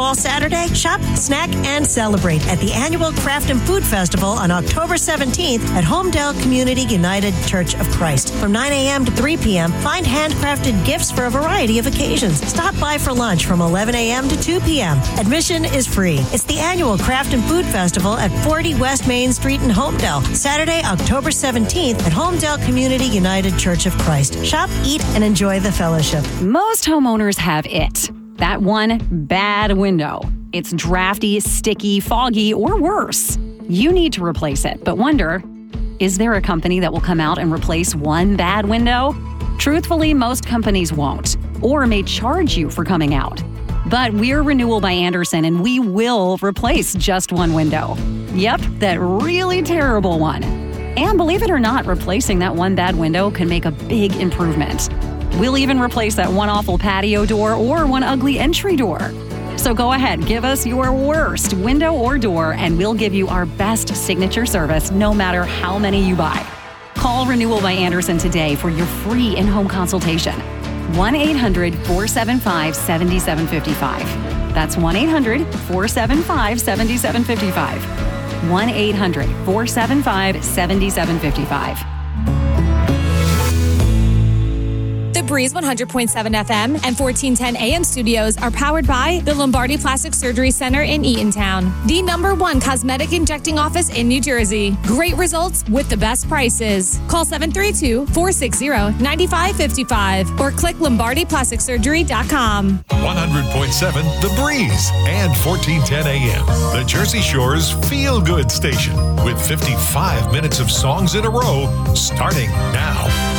all Saturday? Shop, snack, and celebrate at the annual Craft and Food Festival on October 17th at Homedale Community United Church of Christ. From 9 a.m. to 3 p.m., find handcrafted gifts for a variety of occasions. Stop by for lunch from 11 a.m. to 2 p.m. Admission is free. It's the annual Craft and Food Festival at 40 West Main Street in Homedale, Saturday, October 17th at Homedale Community United Church of Christ. Shop, eat, and enjoy the fellowship. Most homeowners have it. That one bad window. It's drafty, sticky, foggy, or worse. You need to replace it, but wonder, is there a company that will come out and replace one bad window? Truthfully, most companies won't, or may charge you for coming out. But we're Renewal by Andersen, and we will replace just one window. Yep, that really terrible one. And believe it or not, replacing that one bad window can make a big improvement. We'll even replace that one awful patio door or one ugly entry door. So go ahead, give us your worst window or door, and we'll give you our best signature service no matter how many you buy. Call Renewal by Andersen today for your free in-home consultation. 1-800-475-7755. That's 1-800-475-7755. 1-800-475-7755. The Breeze 100.7 FM and 1410 AM studios are powered by the Lombardi Plastic Surgery Center in Eatontown, the #1 cosmetic injecting office in New Jersey. Great results with the best prices. Call 732-460-9555 or click LombardiPlasticSurgery.com. 100.7 The Breeze and 1410 AM, the Jersey Shore's feel-good station with 55 minutes of songs in a row starting now.